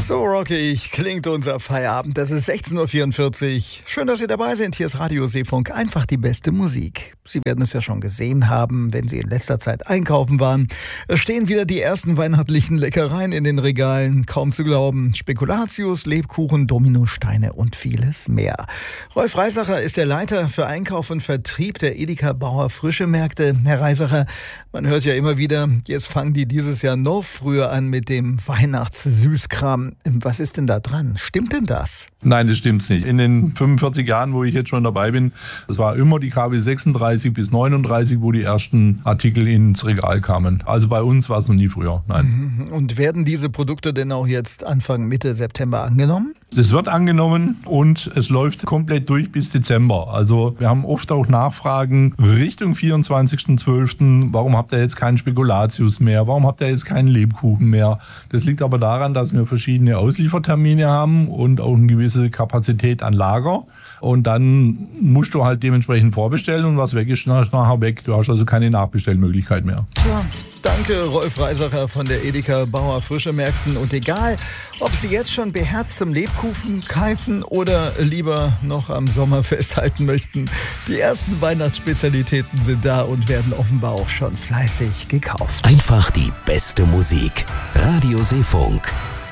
So rockig klingt unser Feierabend. Das ist 16.44 Uhr. Schön, dass Sie dabei sind. Hier ist Radio Seefunk. Einfach die beste Musik. Sie werden es ja schon gesehen haben, wenn Sie in letzter Zeit einkaufen waren. Es stehen wieder die ersten weihnachtlichen Leckereien in den Regalen. Kaum zu glauben. Spekulatius, Lebkuchen, Dominosteine und vieles mehr. Rolf Reisacher ist der Leiter für Einkauf und Vertrieb der Edeka Bauer Frische Märkte. Herr Reisacher, man hört ja immer wieder, jetzt fangen die dieses Jahr noch früher an mit dem Weihnachtssüßkram. Was ist denn da dran? Stimmt denn das? Nein, das stimmt nicht. In den 45 Jahren, wo ich jetzt schon dabei bin, das war immer die KW 36 bis 39, wo die ersten Artikel ins Regal kamen. Also bei uns war es noch nie früher, nein. Und werden diese Produkte denn auch jetzt Anfang, Mitte September angenommen? Es wird angenommen und es läuft komplett durch bis Dezember. Also wir haben oft auch Nachfragen Richtung 24.12. Warum habt ihr jetzt keinen Spekulatius mehr? Warum habt ihr jetzt keinen Lebkuchen mehr? Das liegt aber daran, dass wir verschiedene Ausliefertermine haben und auch eine gewisse Kapazität an Lager. Und dann musst du halt dementsprechend vorbestellen und was weg ist, nachher weg. Du hast also keine Nachbestellmöglichkeit mehr. Tja, danke Rolf Reisacher von der Edeka Bauer Frische Märkten. Und egal, ob Sie jetzt schon beherzt zum Lebkuchen keifen oder lieber noch am Sommer festhalten möchten, die ersten Weihnachtsspezialitäten sind da und werden offenbar auch schon fleißig gekauft. Einfach die beste Musik. Radio Seefunk.